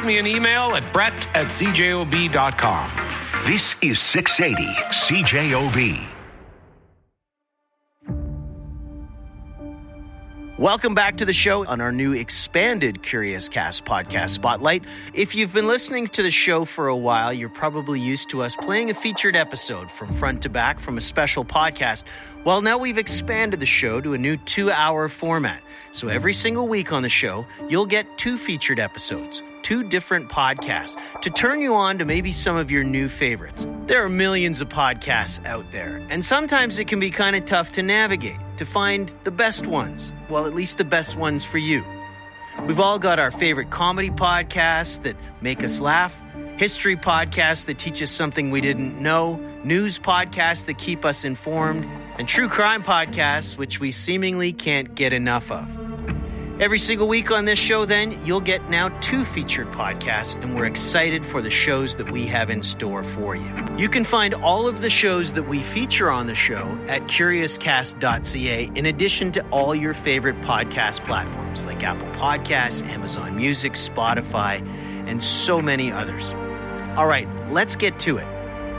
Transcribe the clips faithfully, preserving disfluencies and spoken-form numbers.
me an email at brett at c j o b dot com. This is six eighty C J O B. Welcome back to the show on our new expanded Curious Cast podcast spotlight. If you've been listening to the show for a while, you're probably used to us playing a featured episode from front to back from a special podcast. Well, now we've expanded the show to a new two-hour format. So every single week on the show, you'll get two featured episodes, two different podcasts, to turn you on to maybe some of your new favorites. There are millions of podcasts out there, and sometimes it can be kind of tough to navigate, to find the best ones. Well, at least the best ones for you. We've all got our favorite comedy podcasts that make us laugh, history podcasts that teach us something we didn't know, news podcasts that keep us informed, and true crime podcasts which we seemingly can't get enough of. Every single week on this show, then, you'll get now two featured podcasts, and we're excited for the shows that we have in store for you. You can find all of the shows that we feature on the show at curious cast dot c a, in addition to all your favorite podcast platforms like Apple Podcasts, Amazon Music, Spotify, and so many others. All right, let's get to it.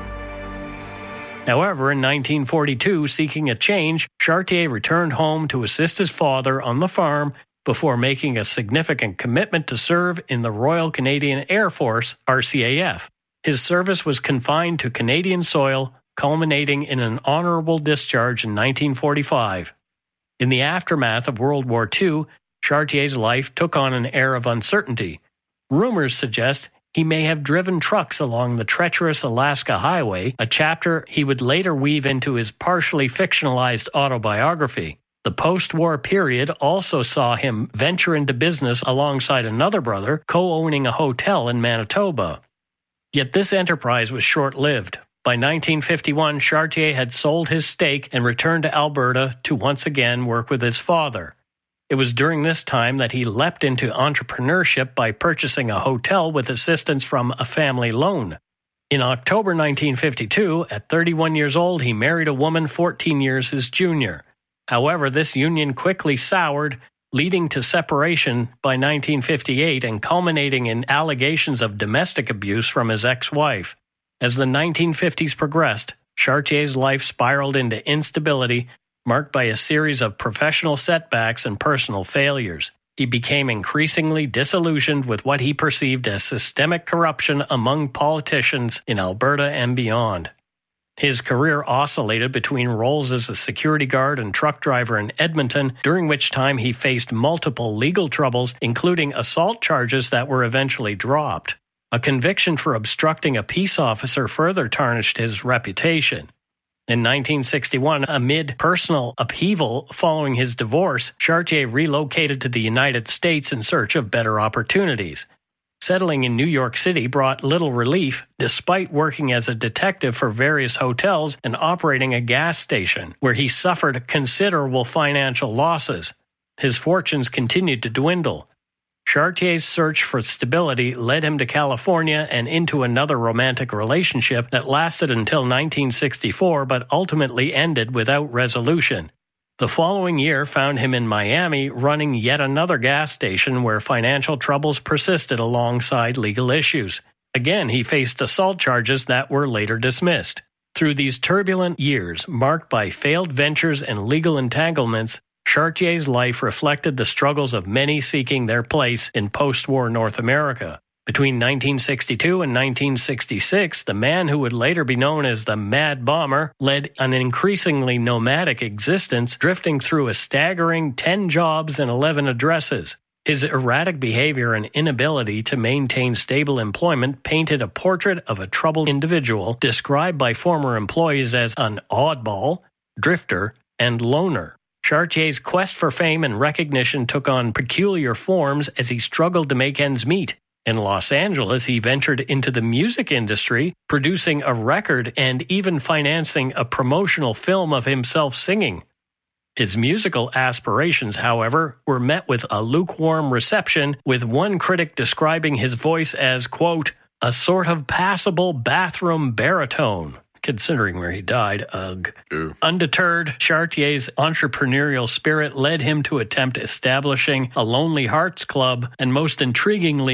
However, in nineteen forty-two, seeking a change, Chartier returned home to assist his father on the farm before making a significant commitment to serve in the Royal Canadian Air Force, R C A F. His service was confined to Canadian soil, culminating in an honorable discharge in nineteen forty-five. In the aftermath of World War Two, Chartier's life took on an air of uncertainty. Rumors suggest he may have driven trucks along the treacherous Alaska Highway, a chapter he would later weave into his partially fictionalized autobiography. The post-war period also saw him venture into business alongside another brother, co-owning a hotel in Manitoba. Yet this enterprise was short-lived. By nineteen fifty-one, Chartier had sold his stake and returned to Alberta to once again work with his father. It was during this time that he leapt into entrepreneurship by purchasing a hotel with assistance from a family loan. In October nineteen fifty-two, at thirty-one years old, he married a woman fourteen years his junior. However, this union quickly soured, leading to separation by nineteen fifty-eight and culminating in allegations of domestic abuse from his ex-wife. As the nineteen fifties progressed, Chartier's life spiraled into instability, marked by a series of professional setbacks and personal failures. He became increasingly disillusioned with what he perceived as systemic corruption among politicians in Alberta and beyond. His career oscillated between roles as a security guard and truck driver in Edmonton, during which time he faced multiple legal troubles, including assault charges that were eventually dropped. A conviction for obstructing a peace officer further tarnished his reputation. In nineteen sixty-one, amid personal upheaval following his divorce, Chartier relocated to the United States in search of better opportunities. Settling in New York City brought little relief, despite working as a detective for various hotels and operating a gas station, where he suffered considerable financial losses. His fortunes continued to dwindle. Chartier's search for stability led him to California and into another romantic relationship that lasted until nineteen sixty-four but ultimately ended without resolution. The following year found him in Miami running yet another gas station where financial troubles persisted alongside legal issues. Again, he faced assault charges that were later dismissed. Through these turbulent years, marked by failed ventures and legal entanglements, Chartier's life reflected the struggles of many seeking their place in post-war North America. Between nineteen sixty-two and nineteen sixty-six, the man who would later be known as the Mad Bomber led an increasingly nomadic existence, drifting through a staggering ten jobs and eleven addresses. His erratic behavior and inability to maintain stable employment painted a portrait of a troubled individual described by former employees as an oddball, drifter, and loner. Chartier's quest for fame and recognition took on peculiar forms as he struggled to make ends meet. In Los Angeles, he ventured into the music industry, producing a record and even financing a promotional film of himself singing. His musical aspirations, however, were met with a lukewarm reception, with one critic describing his voice as, quote, a sort of passable bathroom baritone. Considering where he died, ugh. Ew. Undeterred, Chartier's entrepreneurial spirit led him to attempt establishing a Lonely Hearts Club and, most intriguingly,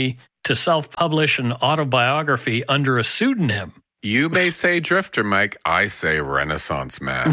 to self-publish an autobiography under a pseudonym. You may say drifter, Mike. I say Renaissance man.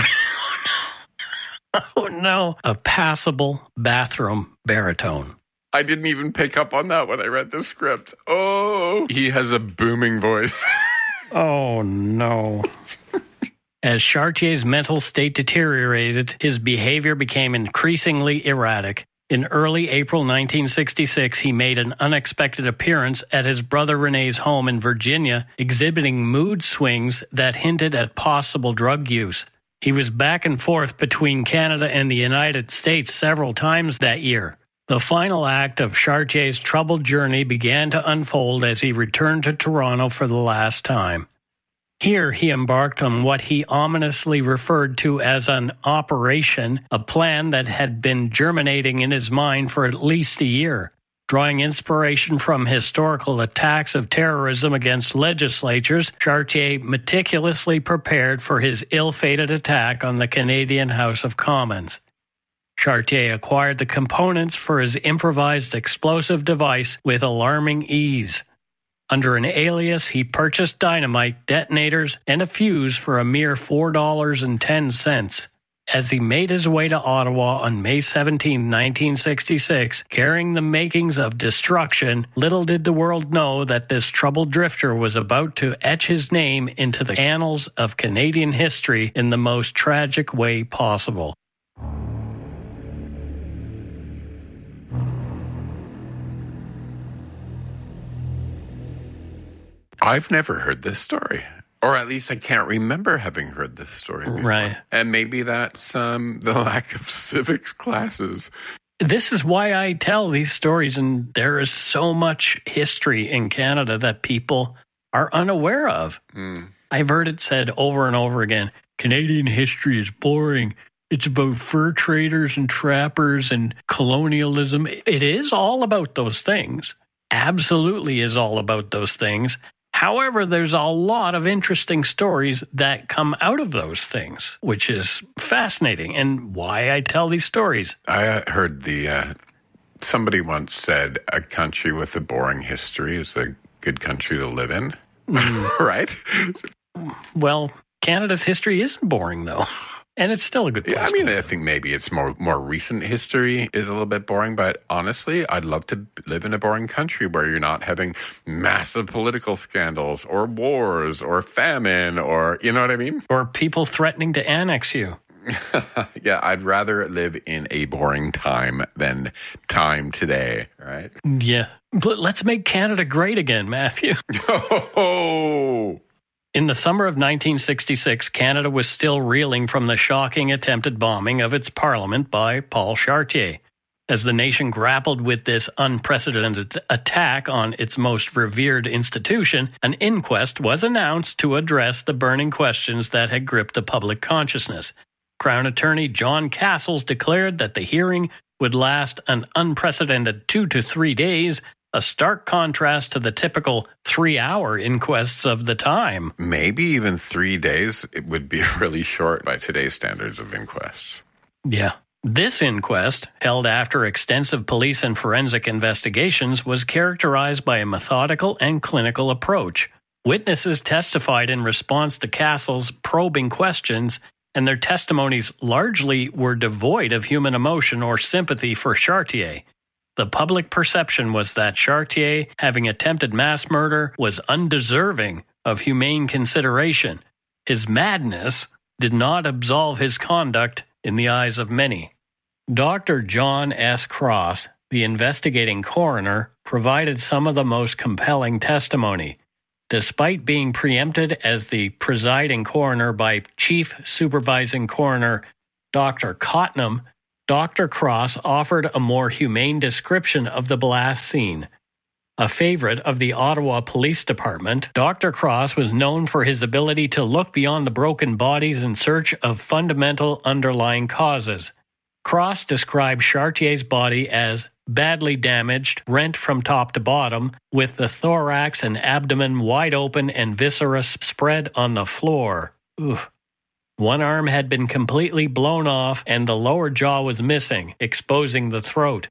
Oh, no. A passable bathroom baritone. I didn't even pick up on that when I read the script. Oh, he has a booming voice. Oh, no. As Chartier's mental state deteriorated, his behavior became increasingly erratic. In early April nineteen sixty-six, he made an unexpected appearance at his brother René's home in Virginia, exhibiting mood swings that hinted at possible drug use. He was back and forth between Canada and the United States several times that year. The final act of Chartier's troubled journey began to unfold as he returned to Toronto for the last time. Here he embarked on what he ominously referred to as an operation, a plan that had been germinating in his mind for at least a year. Drawing inspiration from historical attacks of terrorism against legislatures, Chartier meticulously prepared for his ill-fated attack on the Canadian House of Commons. Chartier acquired the components for his improvised explosive device with alarming ease. Under an alias, he purchased dynamite, detonators, and a fuse for a mere four dollars and ten cents. As he made his way to Ottawa on May seventeenth, nineteen sixty-six, carrying the makings of destruction, little did the world know that this troubled drifter was about to etch his name into the annals of Canadian history in the most tragic way possible. I've never heard this story. Or at least I can't remember having heard this story before. Right. And maybe that's um, the lack of civics classes. This is why I tell these stories, and there is so much history in Canada that people are unaware of. Mm. I've heard it said over and over again, Canadian history is boring. It's about fur traders and trappers and colonialism. It is all about those things. Absolutely is all about those things. However, there's a lot of interesting stories that come out of those things, which is fascinating, and why I tell these stories. I heard the, uh, somebody once said a country with a boring history is a good country to live in, mm. Right? Well, Canada's history isn't boring, though. And it's still a good place. Yeah, I mean, I think maybe it's more more recent history is a little bit boring, but honestly, I'd love to live in a boring country where you're not having massive political scandals or wars or famine or, you know what I mean? Or people threatening to annex you. Yeah, I'd rather live in a boring time than time today, right? Yeah. But let's make Canada great again, Matthew. Oh! In the summer of nineteen sixty-six, Canada was still reeling from the shocking attempted bombing of its parliament by Paul Chartier. As the nation grappled with this unprecedented attack on its most revered institution, an inquest was announced to address the burning questions that had gripped the public consciousness. Crown Attorney John Castles declared that the hearing would last an unprecedented two to three days, a stark contrast to the typical three-hour inquests of the time. Maybe even three days, it would be really short by today's standards of inquests. Yeah. This inquest, held after extensive police and forensic investigations, was characterized by a methodical and clinical approach. Witnesses testified in response to Castle's probing questions, and their testimonies largely were devoid of human emotion or sympathy for Chartier. The public perception was that Chartier, having attempted mass murder, was undeserving of humane consideration. His madness did not absolve his conduct in the eyes of many. Doctor John S. Cross, the investigating coroner, provided some of the most compelling testimony. Despite being preempted as the presiding coroner by Chief Supervising Coroner Doctor Cotnam, Doctor Cross offered a more humane description of the blast scene. A favorite of the Ottawa Police Department, Doctor Cross was known for his ability to look beyond the broken bodies in search of fundamental underlying causes. Cross described Chartier's body as badly damaged, rent from top to bottom, with the thorax and abdomen wide open and viscera spread on the floor. Oof. One arm had been completely blown off and the lower jaw was missing, exposing the throat.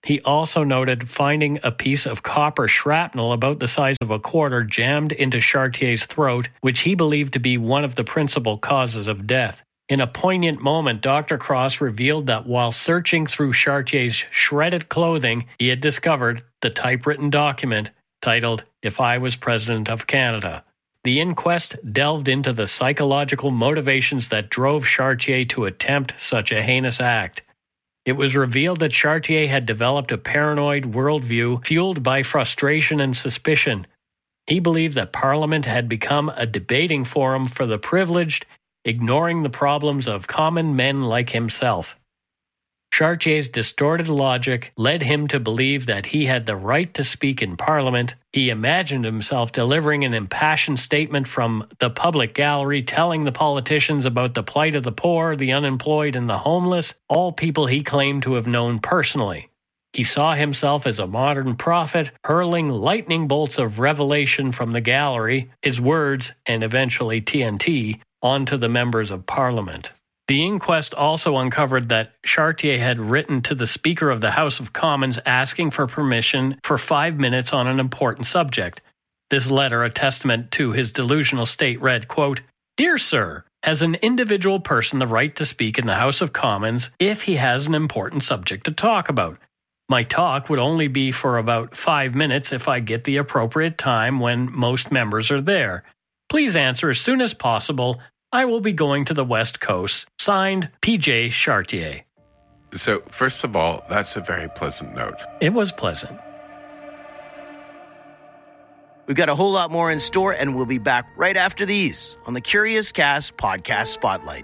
He also noted finding a piece of copper shrapnel about the size of a quarter jammed into Chartier's throat, which he believed to be one of the principal causes of death. In a poignant moment, Doctor Cross revealed that while searching through Chartier's shredded clothing, he had discovered the typewritten document titled, "If I Was President of Canada." The inquest delved into the psychological motivations that drove Chartier to attempt such a heinous act. It was revealed that Chartier had developed a paranoid worldview fueled by frustration and suspicion. He believed that Parliament had become a debating forum for the privileged, ignoring the problems of common men like himself. Chartier's distorted logic led him to believe that he had the right to speak in Parliament. He imagined himself delivering an impassioned statement from the public gallery telling the politicians about the plight of the poor, the unemployed, and the homeless, all people he claimed to have known personally. He saw himself as a modern prophet, hurling lightning bolts of revelation from the gallery, his words, and eventually T N T, onto the members of Parliament. The inquest also uncovered that Chartier had written to the Speaker of the House of Commons asking for permission for five minutes on an important subject. This letter, a testament to his delusional state, read, quote, "Dear Sir, has an individual person the right to speak in the House of Commons if he has an important subject to talk about? My talk would only be for about five minutes if I get the appropriate time when most members are there. Please answer as soon as possible. I will be going to the West Coast. Signed, P J Chartier." So, first of all, that's a very pleasant note. It was pleasant. We've got a whole lot more in store, and we'll be back right after these on the Curious Cast Podcast Spotlight.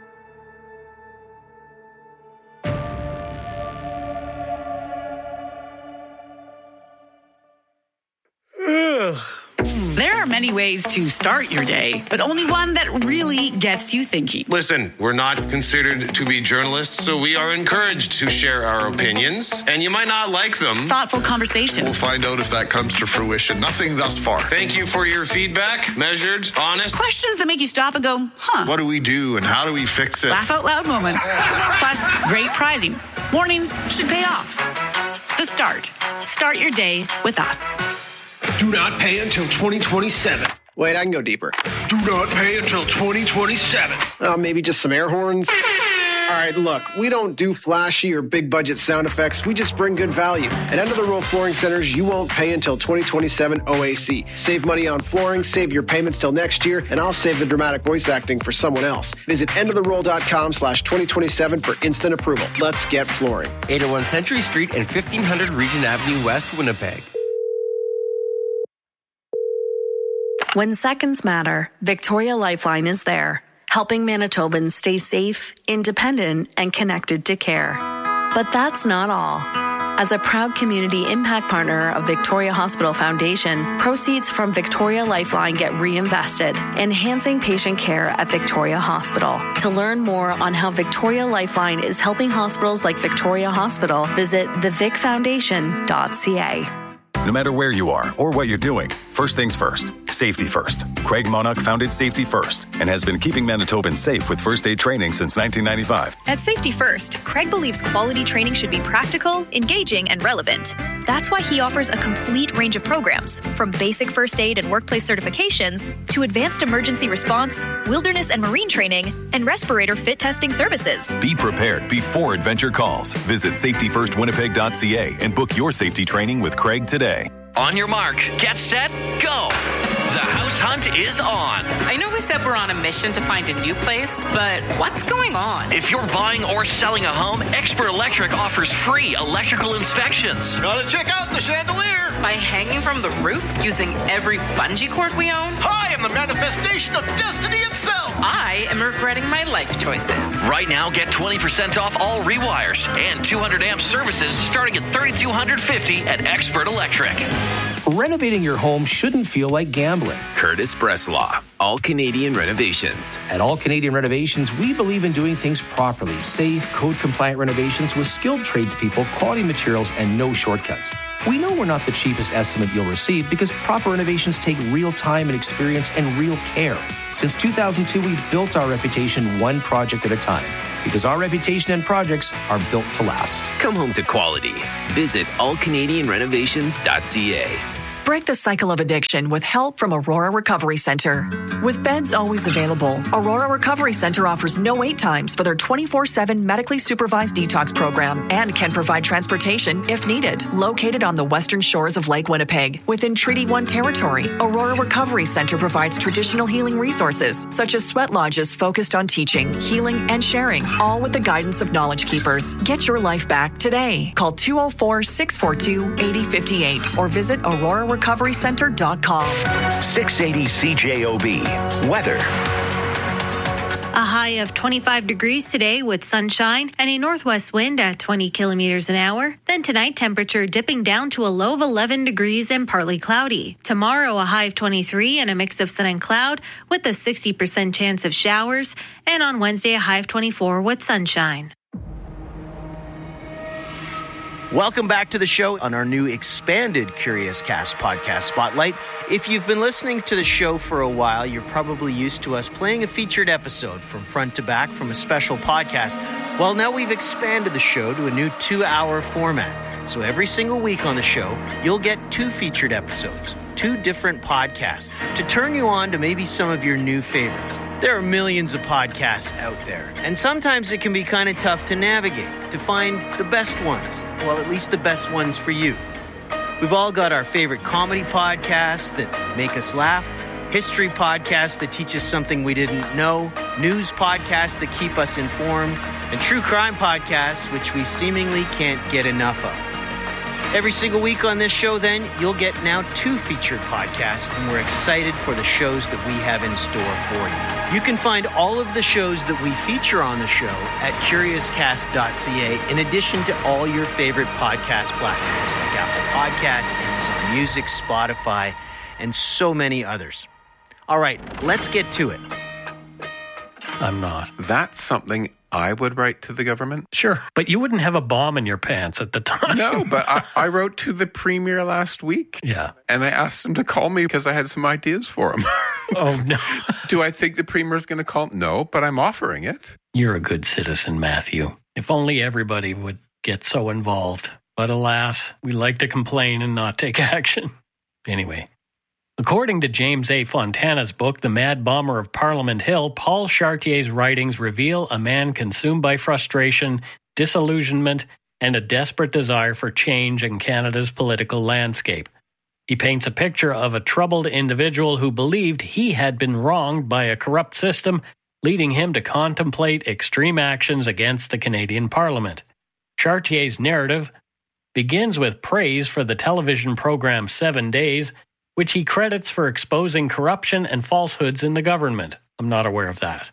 There are many ways to start your day, but only one that really gets you thinking. Listen, we're not considered to be journalists, so we are encouraged to share our opinions, and you might not like them. Thoughtful conversation. We'll find out if that comes to fruition. Nothing thus far. Thank you for your feedback. Measured, honest. Questions that make you stop and go, huh? What do we do and how do we fix it? Laugh out loud moments. Plus, great prizing. Mornings should pay off. The Start. Start your day with us. Do not pay until twenty twenty-seven. Wait, I can go deeper. Do not pay until twenty twenty-seven. Uh, maybe just some air horns? All right, look, we don't do flashy or big budget sound effects. We just bring good value. At End of the Row Flooring Centers, you won't pay until twenty twenty-seven O A C. Save money on flooring, save your payments till next year, and I'll save the dramatic voice acting for someone else. Visit endoftheroll.com slash 2027 for instant approval. Let's get flooring. eight oh one Century Street and fifteen hundred Regent Avenue West, Winnipeg. When seconds matter, Victoria Lifeline is there, helping Manitobans stay safe, independent, and connected to care. But that's not all. As a proud community impact partner of Victoria Hospital Foundation, proceeds from Victoria Lifeline get reinvested, enhancing patient care at Victoria Hospital. To learn more on how Victoria Lifeline is helping hospitals like Victoria Hospital, visit the vic foundation dot c a. No matter where you are or what you're doing, first things first, safety first. Craig Monarch founded Safety First and has been keeping Manitobans safe with first aid training since nineteen ninety-five. At Safety First, Craig believes quality training should be practical, engaging, and relevant. That's why he offers a complete range of programs, from basic first aid and workplace certifications to advanced emergency response, wilderness and marine training, and respirator fit testing services. Be prepared before adventure calls. Visit safety first winnipeg dot c a and book your safety training with Craig today. On your mark, get set, go! The house hunt is on. I know we said we're on a mission to find a new place, but what's going on? If you're buying or selling a home, Expert Electric offers free electrical inspections. Gotta check out the chandelier. By hanging from the roof using every bungee cord we own? I am the manifestation of destiny itself. I am regretting my life choices. Right now, get twenty percent off all rewires and two hundred amp services starting at three thousand two hundred fifty dollars at Expert Electric. Renovating your home shouldn't feel like gambling. Curtis Breslaw, All Canadian Renovations. At All Canadian Renovations, we believe in doing things properly. Safe, code-compliant renovations with skilled tradespeople, quality materials, and no shortcuts. We know we're not the cheapest estimate you'll receive because proper renovations take real time and experience and real care. Since two thousand two, we've built our reputation one project at a time because our reputation and projects are built to last. Come home to quality. Visit all canadian renovations dot c a. Break the cycle of addiction with help from Aurora Recovery Center. With beds always available, Aurora Recovery Center offers no wait times for their twenty-four seven medically supervised detox program and can provide transportation if needed. Located on the western shores of Lake Winnipeg, within Treaty one territory, Aurora Recovery Center provides traditional healing resources such as sweat lodges focused on teaching, healing, and sharing, all with the guidance of Knowledge Keepers. Get your life back today. Call two oh four, six four two, eight oh five eight or visit aurora recovery center dot com. six eighty C J O B. Weather. A high of twenty-five degrees today with sunshine and a northwest wind at twenty kilometers an hour. Then tonight, temperature dipping down to a low of eleven degrees and partly cloudy. Tomorrow, a high of twenty-three and a mix of sun and cloud with a sixty percent chance of showers. And on Wednesday, a high of twenty-four with sunshine. Welcome back to the show on our new expanded Curious Cast podcast Spotlight. If you've been listening to the show for a while, you're probably used to us playing a featured episode from front to back from a special podcast. Well, now we've expanded the show to a new two-hour format. So every single week on the show, you'll get two featured episodes, two different podcasts, to turn you on to maybe some of your new favorites. There are millions of podcasts out there, and sometimes it can be kind of tough to navigate, to find the best ones. Well, at least the best ones for you. We've all got our favorite comedy podcasts that make us laugh, history podcasts that teach us something we didn't know, news podcasts that keep us informed, and true crime podcasts, which we seemingly can't get enough of. Every single week on this show, then, you'll get now two featured podcasts, and we're excited for the shows that we have in store for you. You can find all of the shows that we feature on the show at curious cast dot c a, in addition to all your favorite podcast platforms like Apple Podcasts, Amazon Music, Spotify, and so many others. All right, let's get to it. I'm not. That's something I would write to the government. Sure, but you wouldn't have a bomb in your pants at the time. No, but I, I wrote to the premier last week. Yeah. And I asked him to call me because I had some ideas for him. Oh, no. Do I think the premier's going to call? No, but I'm offering it. You're a good citizen, Matthew. If only everybody would get so involved. But alas, we like to complain and not take action. Anyway. According to James A. Fontana's book, The Mad Bomber of Parliament Hill, Paul Chartier's writings reveal a man consumed by frustration, disillusionment, and a desperate desire for change in Canada's political landscape. He paints a picture of a troubled individual who believed he had been wronged by a corrupt system, leading him to contemplate extreme actions against the Canadian Parliament. Chartier's narrative begins with praise for the television program Seven Days, which he credits for exposing corruption and falsehoods in the government. I'm not aware of that.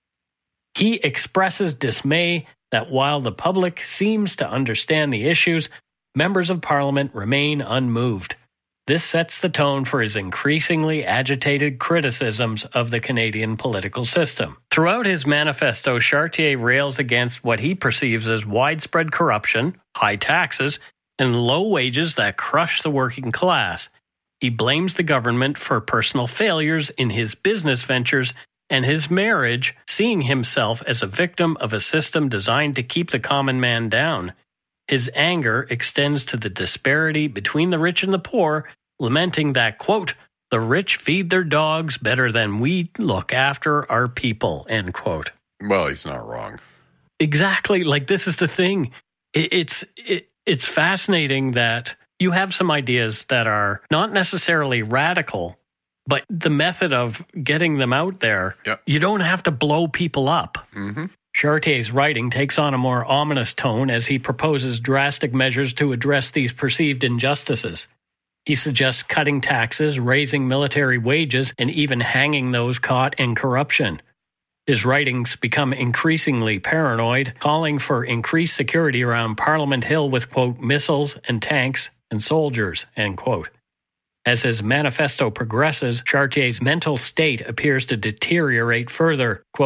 He expresses dismay that while the public seems to understand the issues, members of Parliament remain unmoved. This sets the tone for his increasingly agitated criticisms of the Canadian political system. Throughout his manifesto, Chartier rails against what he perceives as widespread corruption, high taxes, and low wages that crush the working class. He blames the government for personal failures in his business ventures and his marriage, seeing himself as a victim of a system designed to keep the common man down. His anger extends to the disparity between the rich and the poor, lamenting that, quote, the rich feed their dogs better than we look after our people, end quote. Well, he's not wrong. Exactly. Like, this is the thing. It, it's it, it's fascinating that you have some ideas that are not necessarily radical, but the method of getting them out there, yep. You don't have to blow people up. Mm-hmm. Chartier's writing takes on a more ominous tone as he proposes drastic measures to address these perceived injustices. He suggests cutting taxes, raising military wages, and even hanging those caught in corruption. His writings become increasingly paranoid, calling for increased security around Parliament Hill with, quote, missiles and tanks and soldiers, end quote. As his manifesto progresses, Chartier's mental state appears to deteriorate further. Quote,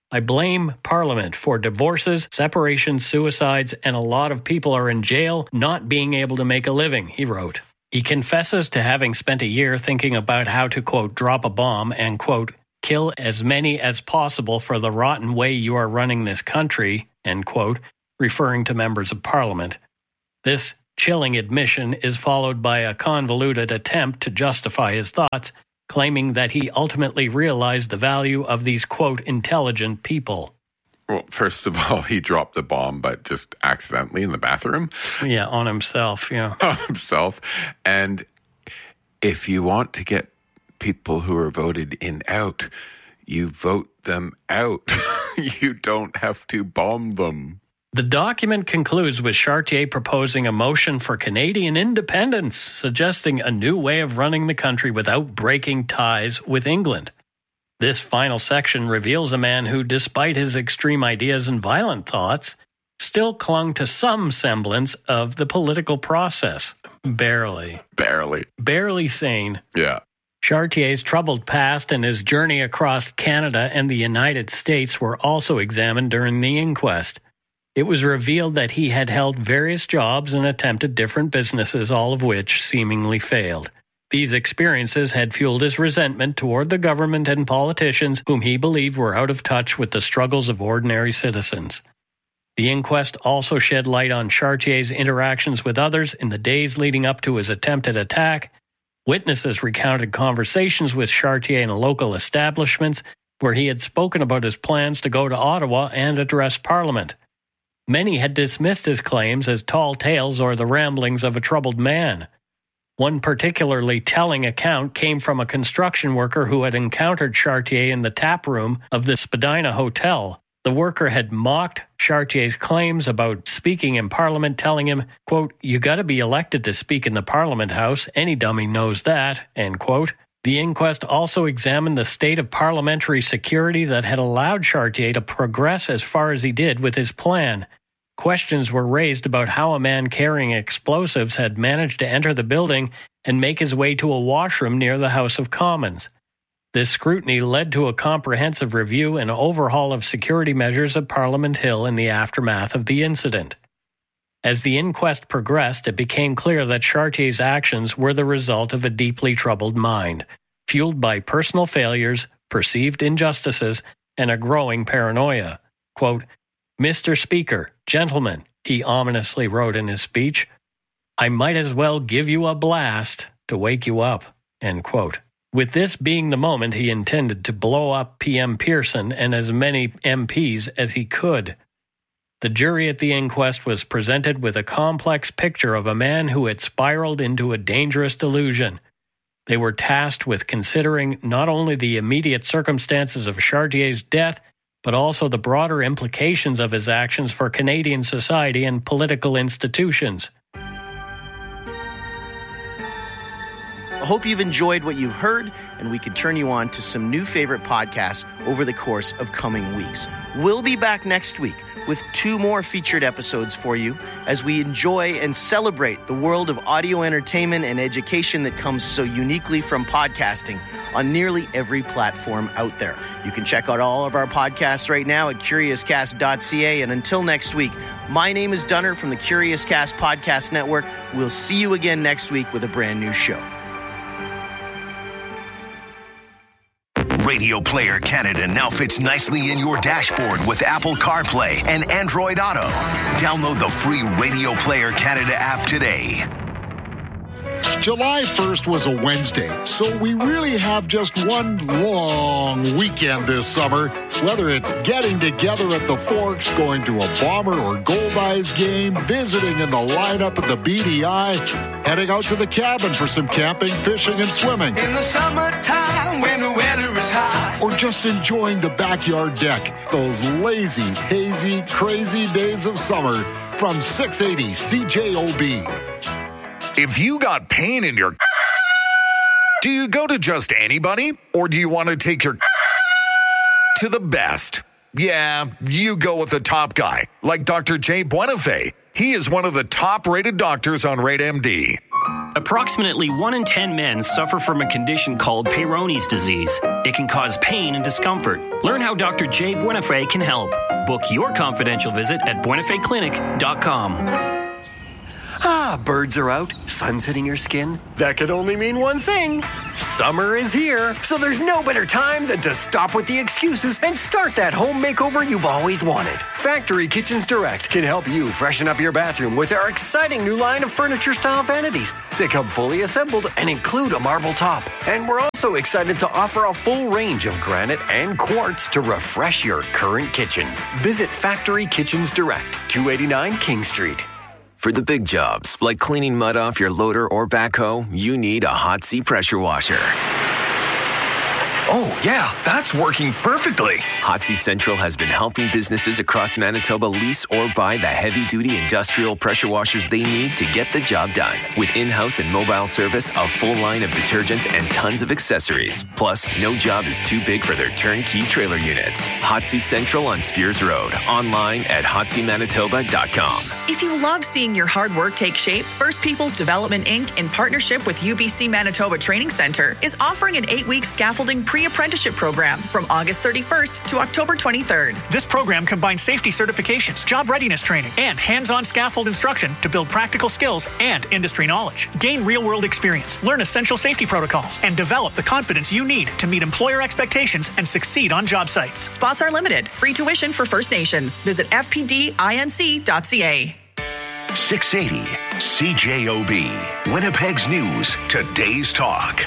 I blame Parliament for divorces, separations, suicides, and a lot of people are in jail not being able to make a living, he wrote. He confesses to having spent a year thinking about how to, quote, drop a bomb and, quote, kill as many as possible for the rotten way you are running this country, end quote, referring to members of Parliament. This chilling admission is followed by a convoluted attempt to justify his thoughts, claiming that he ultimately realized the value of these, quote, intelligent people. Well, first of all, he dropped the bomb, but just accidentally in the bathroom. Yeah, on himself, yeah. On himself. And if you want to get people who are voted in out, you vote them out. You don't have to bomb them. The document concludes with Chartier proposing a motion for Canadian independence, suggesting a new way of running the country without breaking ties with England. This final section reveals a man who, despite his extreme ideas and violent thoughts, still clung to some semblance of the political process. Barely. Barely. Barely sane. Yeah. Chartier's troubled past and his journey across Canada and the United States were also examined during the inquest. It was revealed that he had held various jobs and attempted different businesses, all of which seemingly failed. These experiences had fueled his resentment toward the government and politicians whom he believed were out of touch with the struggles of ordinary citizens. The inquest also shed light on Chartier's interactions with others in the days leading up to his attempted attack. Witnesses recounted conversations with Chartier in local establishments where he had spoken about his plans to go to Ottawa and address Parliament. Many had dismissed his claims as tall tales or the ramblings of a troubled man. One particularly telling account came from a construction worker who had encountered Chartier in the tap room of the Spadina Hotel. The worker had mocked Chartier's claims about speaking in Parliament, telling him, quote, you gotta be elected to speak in the Parliament House. Any dummy knows that, end quote. The inquest also examined the state of parliamentary security that had allowed Chartier to progress as far as he did with his plan. Questions were raised about how a man carrying explosives had managed to enter the building and make his way to a washroom near the House of Commons. This scrutiny led to a comprehensive review and overhaul of security measures at Parliament Hill in the aftermath of the incident. As the inquest progressed, it became clear that Chartier's actions were the result of a deeply troubled mind, fueled by personal failures, perceived injustices, and a growing paranoia. Quote, Mister Speaker, gentlemen, he ominously wrote in his speech, I might as well give you a blast to wake you up, end quote. With this being the moment he intended to blow up P M Pearson and as many M Ps as he could. The jury at the inquest was presented with a complex picture of a man who had spiraled into a dangerous delusion. They were tasked with considering not only the immediate circumstances of Chartier's death, but also the broader implications of his actions for Canadian society and political institutions. I hope you've enjoyed what you've heard, and we can turn you on to some new favorite podcasts over the course of coming weeks. We'll be back next week with two more featured episodes for you as we enjoy and celebrate the world of audio entertainment and education that comes so uniquely from podcasting on nearly every platform out there. You can check out all of our podcasts right now at curious cast dot c a, and until next week, my name is Dunner from the Curious Cast Podcast Network. We'll see you again next week with a brand new show. Radio Player Canada now fits nicely in your dashboard with Apple CarPlay and Android Auto. Download the free Radio Player Canada app today. July first was a Wednesday, so we really have just one long weekend this summer. Whether it's getting together at the Forks, going to a Bomber or Gold Eyes game, visiting in the lineup at the B D I, heading out to the cabin for some camping, fishing, and swimming. In the summertime when the weather is high. Or just enjoying the backyard deck. Those lazy, hazy, crazy days of summer from six eighty C J O B. If you got pain in your... Do you go to just anybody? Or do you want to take your... to the best? Yeah, you go with the top guy, like Doctor Jay Buenafé. He is one of the top-rated doctors on RateMD. Approximately one in ten men suffer from a condition called Peyronie's disease. It can cause pain and discomfort. Learn how Doctor Jay Buenafé can help. Book your confidential visit at buenafé clinic dot com. Ah, birds are out, sun's hitting your skin. That could only mean one thing. Summer is here, so there's no better time than to stop with the excuses and start that home makeover you've always wanted. Factory Kitchens Direct can help you freshen up your bathroom with our exciting new line of furniture-style vanities. They come fully assembled and include a marble top. And we're also excited to offer a full range of granite and quartz to refresh your current kitchen. Visit Factory Kitchens Direct, two eighty-nine King Street. For the big jobs, like cleaning mud off your loader or backhoe, you need a Hot Sea pressure washer. Oh, yeah, that's working perfectly. Hot Sea Central has been helping businesses across Manitoba lease or buy the heavy-duty industrial pressure washers they need to get the job done. With in-house and mobile service, a full line of detergents, and tons of accessories. Plus, no job is too big for their turnkey trailer units. Hot Sea Central on Spears Road. Online at hot sea manitoba dot com. If you love seeing your hard work take shape, First Peoples Development Incorporated, in partnership with U B C Manitoba Training Center, is offering an eight-week scaffolding pre-apprenticeship program from August thirty-first to October twenty-third. This program combines safety certifications, job readiness training, and hands-on scaffold instruction to build practical skills and industry knowledge. Gain real-world experience, learn essential safety protocols, and develop the confidence you need to meet employer expectations and succeed on job sites. Spots are limited. Free tuition for First Nations. Visit f p d inc dot c a. six eighty C J O B, Winnipeg's News, today's talk.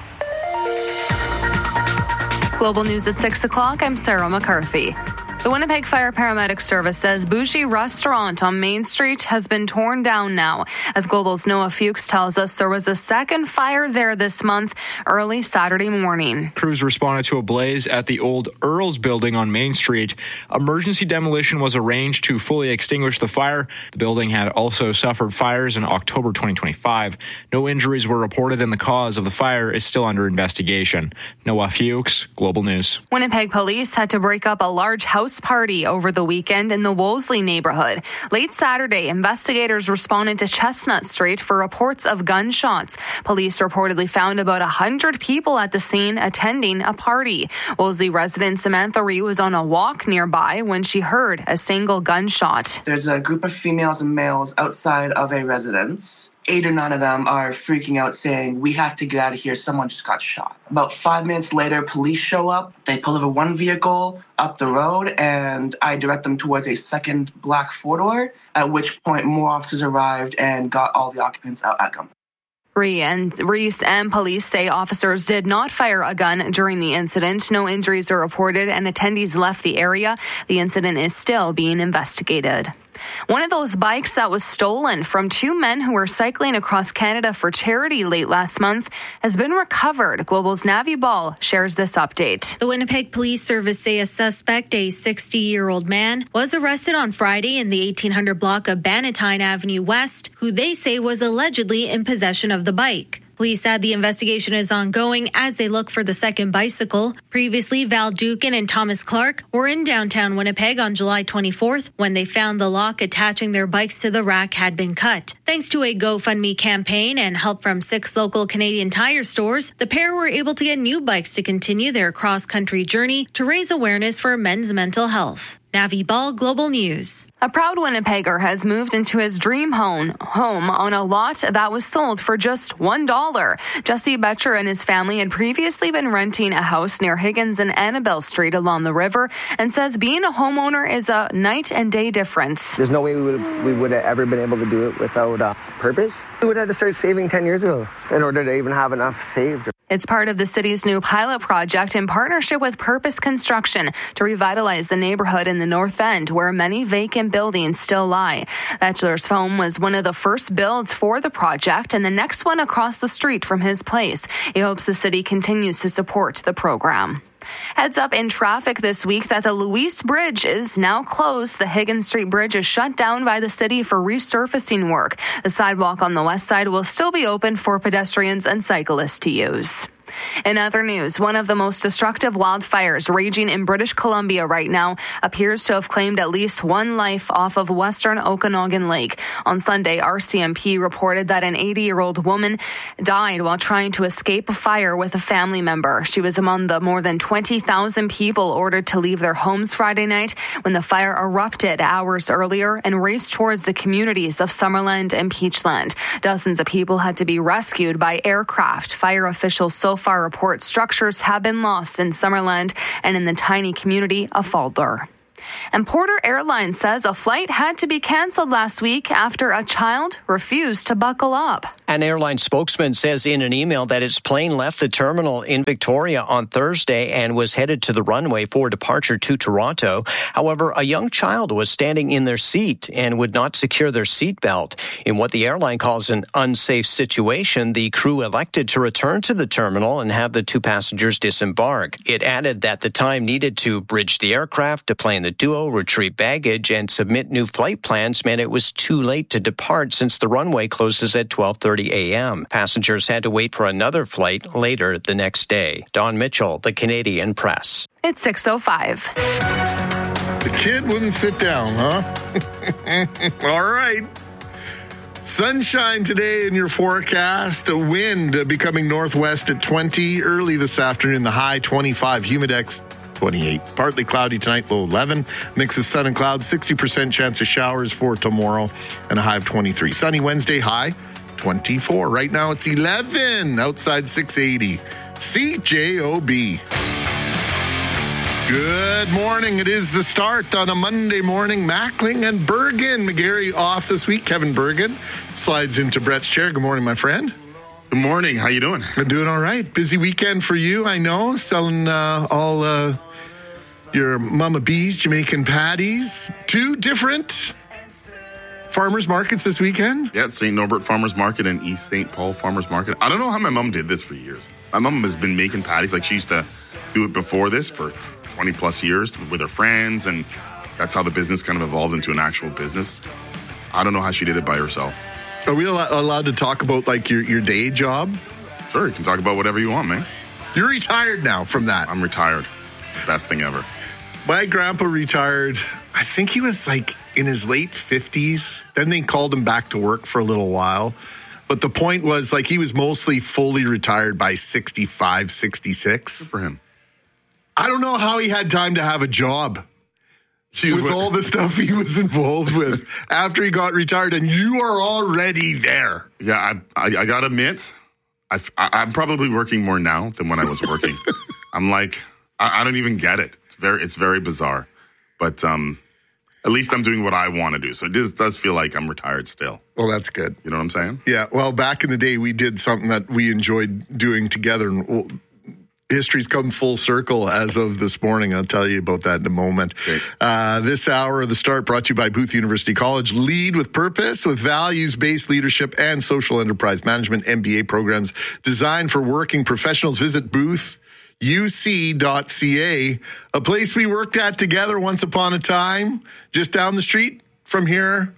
Global News at six o'clock, I'm Sarah McCarthy. The Winnipeg Fire Paramedic Service says Bougie Restaurant on Main Street has been torn down now. As Global's Noah Fuchs tells us, there was a second fire there this month, early Saturday morning. Crews responded to a blaze at the old Earls building on Main Street. Emergency demolition was arranged to fully extinguish the fire. The building had also suffered fires in October twenty twenty-five. No injuries were reported, and the cause of the fire is still under investigation. Noah Fuchs, Global News. Winnipeg police had to break up a large house party over the weekend in the Wolseley neighborhood. Late Saturday, investigators responded to Chestnut Street for reports of gunshots. Police reportedly found about one hundred people at the scene attending a party. Wolseley resident Samantha Ree was on a walk nearby when she heard a single gunshot. There's a group of females and males outside of a residence. Eight or nine of them are freaking out saying, "We have to get out of here. Someone just got shot." About five minutes later, police show up. They pull over one vehicle up the road, and I direct them towards a second black four-door, at which point more officers arrived and got all the occupants out at gun. Ree and Reese and police say officers did not fire a gun during the incident. No injuries are reported, and attendees left the area. The incident is still being investigated. One of those bikes that was stolen from two men who were cycling across Canada for charity late last month has been recovered. Global's Navi Ball shares this update. The Winnipeg Police Service say a suspect, a sixty-year-old man, was arrested on Friday in the eighteen hundred block of Bannatyne Avenue West, who they say was allegedly in possession of the bike. Police said the investigation is ongoing as they look for the second bicycle. Previously, Val Dukin and Thomas Clark were in downtown Winnipeg on July twenty-fourth when they found the lock attaching their bikes to the rack had been cut. Thanks to a GoFundMe campaign and help from six local Canadian Tire stores, the pair were able to get new bikes to continue their cross-country journey to raise awareness for men's mental health. Navi Ball, Global News. A proud Winnipegger has moved into his dream home, home on a lot that was sold for just one dollar. Jesse Betcher and his family had previously been renting a house near Higgins and Annabelle Street along the river and says being a homeowner is a night and day difference. There's no way we would have, we would have ever been able to do it without uh, purpose. We would have had to start saving ten years ago in order to even have enough saved. It's part of the city's new pilot project in partnership with Purpose Construction to revitalize the neighborhood in the North End, where many vacant buildings still lie. Betcher's home was one of the first builds for the project and the next one across the street from his place. He hopes the city continues to support the program. Heads up in traffic this week that the Louise Bridge is now closed. The Higgins Street Bridge is shut down by the city for resurfacing work. The sidewalk on the west side will still be open for pedestrians and cyclists to use. In other news, one of the most destructive wildfires raging in British Columbia right now appears to have claimed at least one life off of western Okanagan Lake. On Sunday, R C M P reported that an eighty-year-old woman died while trying to escape a fire with a family member. She was among the more than twenty thousand people ordered to leave their homes Friday night when the fire erupted hours earlier and raced towards the communities of Summerland and Peachland. Dozens of people had to be rescued by aircraft. Fire officials so far report structures have been lost in Summerland and in the tiny community of Faldler. And Porter Airlines says a flight had to be canceled last week after a child refused to buckle up. An airline spokesman says in an email that its plane left the terminal in Victoria on Thursday and was headed to the runway for departure to Toronto. However, a young child was standing in their seat and would not secure their seatbelt. In what the airline calls an unsafe situation, the crew elected to return to the terminal and have the two passengers disembark. It added that the time needed to bridge the aircraft, to plan the duo, retrieve baggage, and submit new flight plans meant it was too late to depart since the runway closes at twelve thirty a.m. Passengers had to wait for another flight later the next day. Don Mitchell, The Canadian Press. It's six oh five. The kid wouldn't sit down, huh? All right. Sunshine today in your forecast. A wind becoming northwest at twenty. Early this afternoon, the high twenty-five. Humidex twenty-eight. Partly cloudy tonight, low eleven. Mix of sun and clouds, sixty percent chance of showers for tomorrow, and a high of twenty-three. Sunny Wednesday, high twenty-four. Right now it's eleven, outside six eighty. C J O B. Good morning. It is the start on a Monday morning. Mackling and Bergen. McGarry off this week. Kevin Bergen slides into Brett's chair. Good morning, my friend. Good morning. How you doing? I'm doing all right. Busy weekend for you, I know. Selling uh, all uh, your Mama B's Jamaican patties. Two different farmers markets this weekend. Yeah, Saint Norbert Farmers Market and East Saint Paul Farmers Market. I don't know how my mom did this for years. My mom has been making patties. Like, she used to do it before this for twenty plus years with her friends, and that's how the business kind of evolved into an actual business. I don't know how she did it by herself. Are we allowed to talk about, like, your, your day job? Sure, you can talk about whatever you want, man. You're retired now from that. I'm retired. Best thing ever. My grandpa retired, I think he was, like, in his late fifties. Then they called him back to work for a little while. But the point was, like, he was mostly fully retired by sixty-five, sixty-six. Good for him. I don't know how he had time to have a job. With what? all the stuff he was involved with after he got retired, and you are already there. Yeah, I I, I got to admit, I, I'm probably working more now than when I was working. I'm like, I, I don't even get it. It's very it's very bizarre. But um, at least I'm doing what I want to do. So it does, does feel like I'm retired still. Well, that's good. You know what I'm saying? Yeah, well, back in the day, we did something that we enjoyed doing together, and we'll, history's come full circle as of this morning. I'll tell you about that in a moment. Uh, this hour of the start brought to you by Booth University College. Lead with purpose with values-based leadership and social enterprise management M B A programs designed for working professionals. Visit booth u c dot c a, a place we worked at together once upon a time, just down the street from here,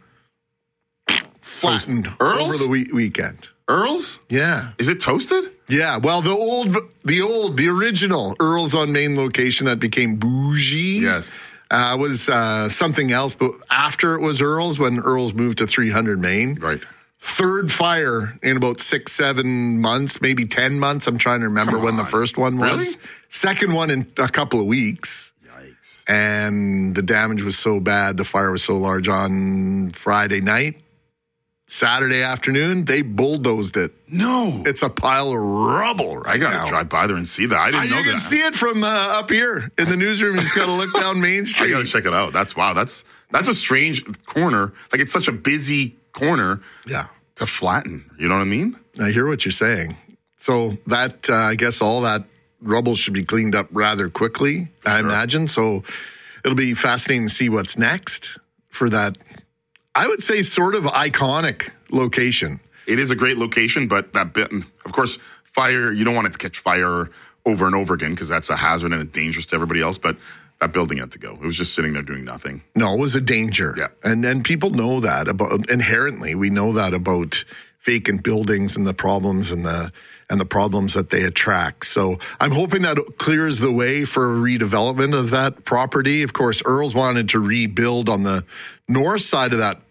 flattened Earls? over the we- weekend. Earls? Yeah. Is it toasted? Yeah. Well, the old, the old, the original Earls on Main location that became Bougie. Yes. Uh, was uh, something else, but after it was Earls, when Earls moved to three hundred Main. Right. Third fire in about six, seven months, maybe ten months. I'm trying to remember when the first one was. Really? Second one in a couple of weeks. Yikes. And the damage was so bad, the fire was so large on Friday night. Saturday afternoon, they bulldozed it. No. It's a pile of rubble right I got to now. drive by there and see that. I didn't Uh, know you that. can see it from uh, up here in the newsroom. You just got to look down Main Street. I got to check it out. That's, wow, that's that's a strange corner. Like, it's such a busy corner. Yeah. To flatten. You know what I mean? I hear what you're saying. So that, uh, I guess all that rubble should be cleaned up rather quickly, I Sure. imagine. So it'll be fascinating to see what's next for that, I would say, sort of iconic location. It is a great location, but that bit, of course, fire, you don't want it to catch fire over and over again because that's a hazard and it's dangerous to everybody else. But that building had to go. It was just sitting there doing nothing. No, it was a danger. Yeah. And and people know that about inherently. We know that about vacant buildings and the problems and the and the problems that they attract. So I'm hoping that clears the way for redevelopment of that property. Of course, Earls wanted to rebuild on the north side of that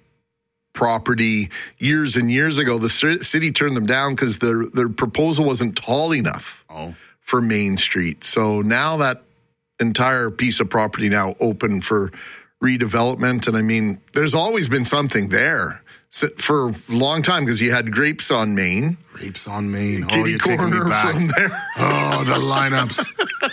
property years and years ago. The city turned them down because their their proposal wasn't tall enough oh. for Main Street. So now that entire piece of property now open for redevelopment. And I mean, there's always been something there for a long time because you had Grapes on Main. Grapes on Main. Oh, Kitty you're corner me back. from there. Oh, the lineups.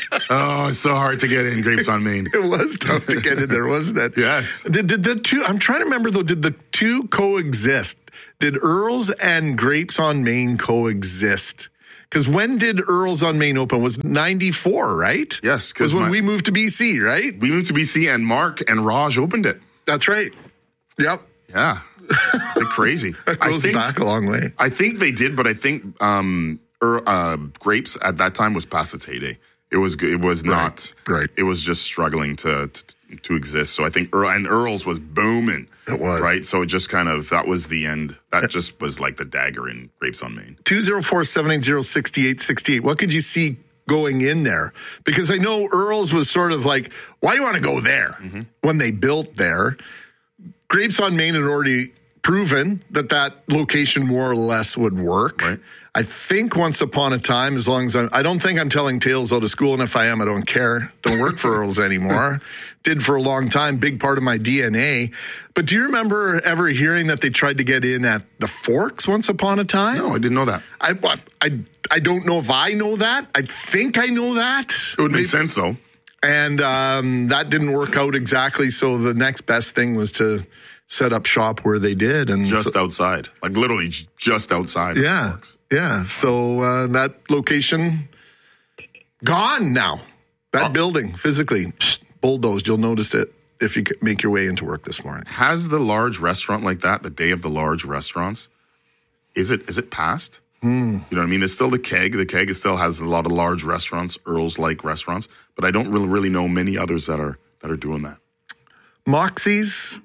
Oh, it's so hard to get in Grapes on Main. It was tough to get in there, wasn't it? Yes. Did, did the two, I'm trying to remember though, did the two coexist? Did Earls and Grapes on Main coexist? Because when did Earls on Main open? Was ninety-four, right? Yes. Because when my, we moved to B C, right? We moved to B C and Mark and Raj opened it. That's right. Yep. Yeah. It's like crazy. That goes I think, back a long way. I think they did, but I think um, er, uh, Grapes at that time was past its heyday. It was it was not right. right. It was just struggling to to, to exist. So I think Earl, and Earls was booming. It was right. So it just kind of that was the end. That just was like the dagger in Grapes on Main. Two zero four seven eight zero six eight six eight. What could you see going in there? Because I know Earls was sort of like, why do you want to go there mm-hmm. when they built there? Grapes on Main had already proven that that location more or less would work. Right. I think once upon a time, as long as I'm, I don't think I'm telling tales out of school, and if I am, I don't care. Don't work for Earls anymore. Did for a long time, big part of my D N A. But do you remember ever hearing that they tried to get in at the Forks once upon a time? No, I didn't know that. I I I don't know if I know that. I think I know that. It would make sense though. And um, that didn't work out exactly. So the next best thing was to set up shop where they did, and just so, outside, like literally just outside. Yeah, yeah. So uh, that location gone now. That oh. building physically psh, bulldozed. You'll notice it if you make your way into work this morning. Has the large restaurant like that, the day of the large restaurants, is it is it past? Hmm. You know what I mean? There's still the Keg. The Keg still has a lot of large restaurants, Earls-like restaurants, but I don't really really know many others that are that are doing that. Moxie's.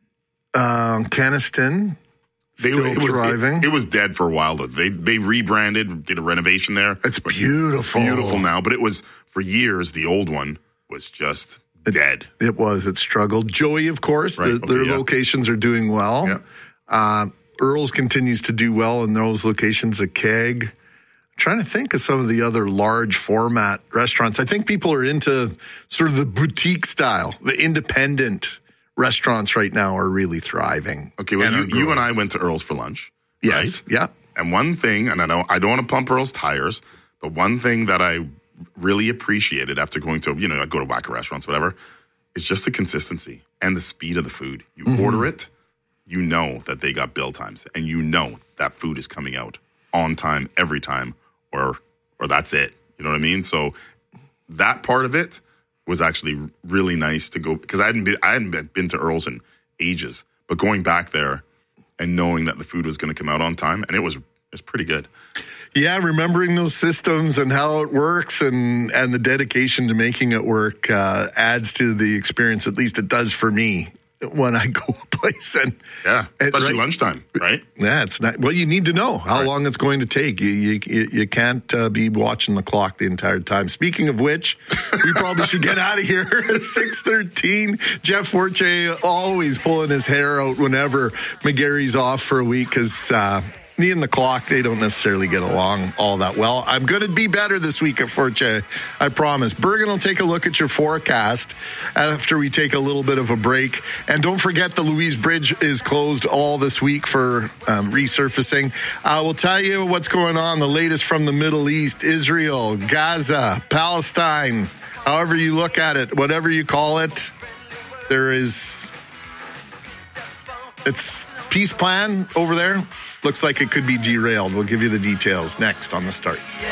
Um, Caniston, still they, it thriving. Was, it, it was dead for a while, though. They they rebranded, did a renovation there. It's beautiful. Beautiful now, but it was, for years, the old one was just it, dead. It was. It struggled. Joey, of course, right. the, okay, their yeah. locations are doing well. Yeah. Uh, Earls continues to do well in those locations. The Keg. I'm trying to think of some of the other large format restaurants. I think people are into sort of the boutique style, the independent restaurants right now are really thriving. Okay, well, you, you and I went to Earl's for lunch. Yes, right? yeah. And one thing, and I know I don't want to pump Earl's tires, but one thing that I really appreciated after going to, you know, I go to Wacker restaurants, whatever, is just the consistency and the speed of the food. You mm-hmm. order it, you know that they got bill times, and you know that food is coming out on time every time, or or that's it. You know what I mean? So that part of it was actually really nice to go, because I hadn't been, I hadn't been to Earl's in ages, but going back there and knowing that the food was going to come out on time, and it was, it was pretty good. Yeah, remembering those systems and how it works, and and the dedication to making it work uh, adds to the experience. At least it does for me when I go a place. And yeah, especially right, lunchtime, right? Yeah, it's not. Well, you need to know how right. long it's going to take. You you you can't uh, be watching the clock the entire time. Speaking of which, we probably should get out of here. six thirteen. Jeff Forte always pulling his hair out whenever McGarry's off for a week, because uh, me and the clock, they don't necessarily get along all that well. I'm going to be better this week at Forte, I promise. Bergen will take a look at your forecast after we take a little bit of a break. And don't forget the Louise Bridge is closed all this week for um, resurfacing. I will tell you what's going on, the latest from the Middle East, Israel, Gaza, Palestine, however you look at it, whatever you call it, there is, it's peace plan over there. Looks like it could be derailed. We'll give you the details next on The Start.